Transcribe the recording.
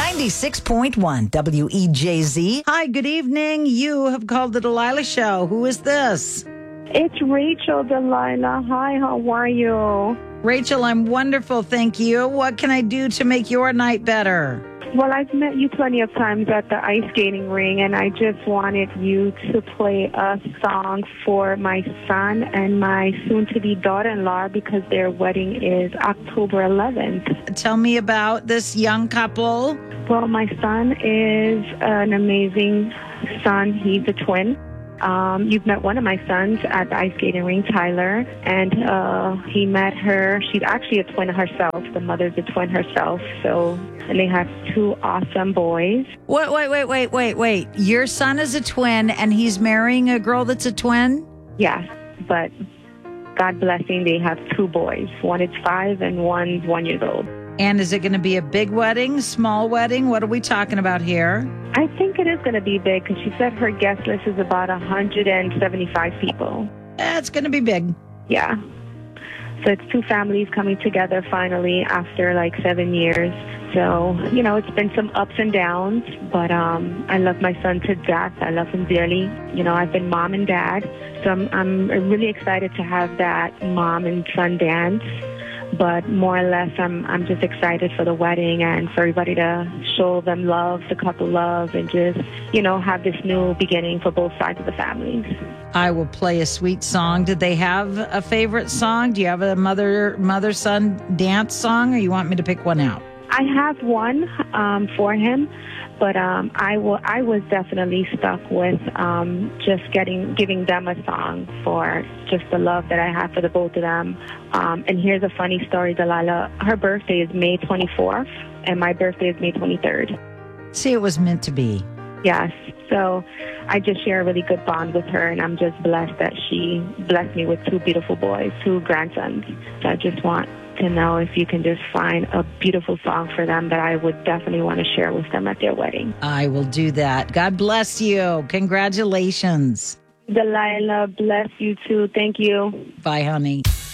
96.1 WEJZ. Hi, good evening. You have called the Delilah Show. Who is this? It's Rachel, Delilah. Hi, how are you? Rachel, I'm wonderful, thank you. What can I do to make your night better? Well, I've met you plenty of times at the ice skating ring, and I just wanted you to play a song for my son and my soon-to-be daughter-in-law because their wedding is October 11th. Tell me about this young couple. Well, my son is an amazing son. He's a twin. You've met one of my sons at the ice skating ring, Tyler, and he met her. She's actually a twin herself. The mother's a twin herself. And they have two awesome boys. Wait. Your son is a twin and he's marrying a girl that's a twin? Yes, but God blessing, they have two boys. One is 5 and one's 1 year old. And is it going to be a big wedding, small wedding? What are we talking about here? I think it is going to be big because she said her guest list is about 175 people. It's going to be big. Yeah. So it's two families coming together finally after like 7 years. So, it's been some ups and downs, but I love my son to death. I love him dearly. I've been mom and dad, so I'm really excited to have that mom and son dance. But more or less, I'm just excited for the wedding and for everybody to show them love, the couple love, and just, have this new beginning for both sides of the families. I will play a sweet song. Did they have a favorite song? Do you have a mother-son dance song, or you want me to pick one out? I have one for him, but I was definitely stuck with just giving them a song for just the love that I have for the both of them. And here's a funny story, Delilah. Her birthday is May 24th, and my birthday is May 23rd. See, it was meant to be. Yes. So I just share a really good bond with her, and I'm just blessed that she blessed me with two beautiful boys, two grandsons. So I just want to know if you can just find a beautiful song for them that I would definitely want to share with them at their wedding. I will do that. God bless you. Congratulations. Delilah, bless you too. Thank you. Bye, honey.